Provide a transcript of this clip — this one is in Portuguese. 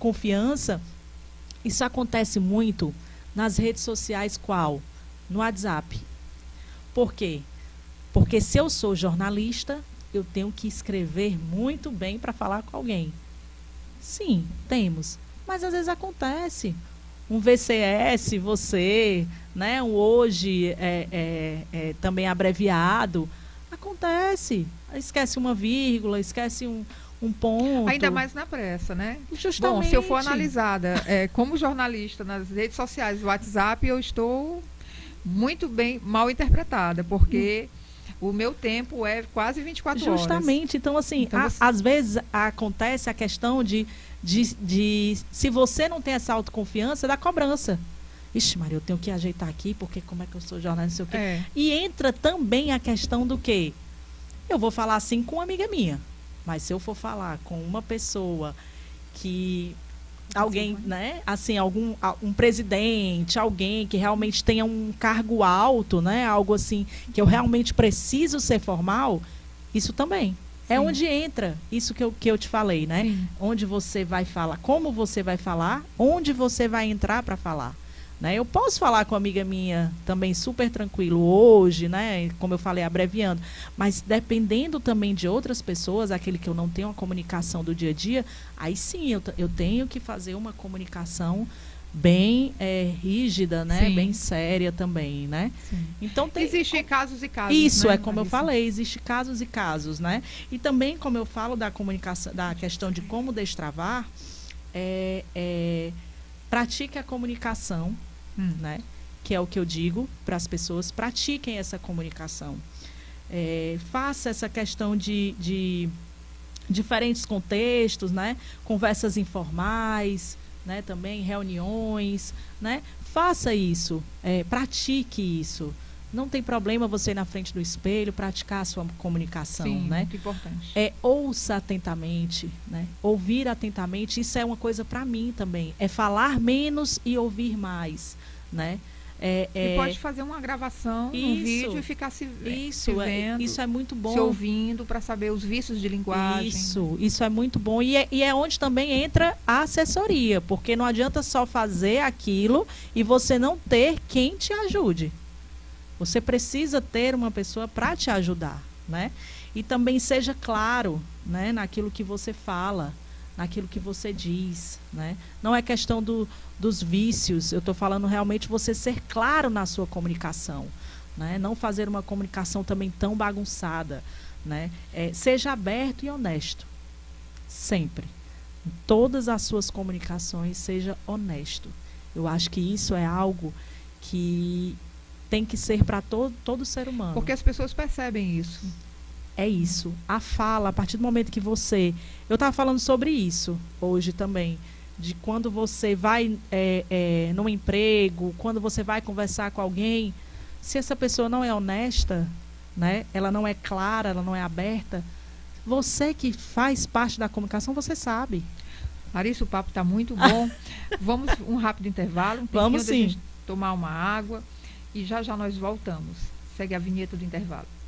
autoconfiança, isso acontece muito nas redes sociais, qual? No WhatsApp. Por quê? Porque se eu sou jornalista, eu tenho que escrever muito bem para falar com alguém. Sim, temos. Mas às vezes acontece. Um VCS, você, né? Um hoje também abreviado. Acontece. Esquece uma vírgula, esquece um ponto. Ainda mais na pressa, né? Justamente. Bom, se eu for analisada como jornalista nas redes sociais do WhatsApp, eu estou muito bem mal interpretada, porque o meu tempo é quase 24 horas. Justamente. Então, assim, às vezes acontece a questão de se você não tem essa autoconfiança, da cobrança. Ixi, Maria, eu tenho que ajeitar aqui, porque como é que eu sou jornalista, não sei o quê. E entra também a questão do quê? Eu vou falar assim com uma amiga minha, mas se eu for falar com uma pessoa que... alguém, né? Assim, um presidente, alguém que realmente tenha um cargo alto, né? Algo assim, que eu realmente preciso ser formal, isso também. É onde entra isso que eu te falei, né? Sim. Onde você vai falar, como você vai falar, onde você vai entrar para falar. Né? Eu posso falar com uma amiga minha também super tranquilo hoje, né? Como eu falei, abreviando, mas dependendo também de outras pessoas, aquele que eu não tenho uma comunicação do dia a dia, aí sim eu tenho que fazer uma comunicação bem rígida, né? Sim. Bem séria também, né? Sim. Então existem casos e casos. Isso, né, como eu falei, existe casos e casos, né? E também, como eu falo da comunicação, da questão de como destravar, pratique a comunicação, né? Que é o que eu digo para as pessoas, pratiquem essa comunicação. Faça essa questão de diferentes contextos, né? Conversas informais, né? Também reuniões, né? Faça isso, pratique isso. Não tem problema você ir na frente do espelho, praticar a sua comunicação, Sim, né? muito importante. Ouça atentamente, né? Ouvir atentamente, isso é uma coisa para mim também. É falar menos e ouvir mais, né? E pode fazer uma gravação no vídeo e ficar se vendo, isso é muito bom. Se ouvindo para saber os vícios de linguagem. Isso é muito bom. E é onde também entra a assessoria, porque não adianta só fazer aquilo e você não ter quem te ajude. Você precisa ter uma pessoa para te ajudar, né? E também seja claro, né, naquilo que você fala, naquilo que você diz, né? Não é questão dos vícios, eu estou falando realmente você ser claro na sua comunicação, né? Não fazer uma comunicação também tão bagunçada, né? Seja aberto e honesto, sempre. Em todas as suas comunicações, seja honesto. Eu acho que isso é algo que tem que ser para todo ser humano. Porque as pessoas percebem isso. É isso. A fala, a partir do momento que você... Eu estava falando sobre isso hoje também, de quando você vai num emprego, quando você vai conversar com alguém, se essa pessoa não é honesta, né? Ela não é clara, ela não é aberta, você que faz parte da comunicação, você sabe. Larissa, o papo está muito bom. Vamos um rápido intervalo, Vamos sim. Gente tomar uma água e já nós voltamos. Segue a vinheta do intervalo.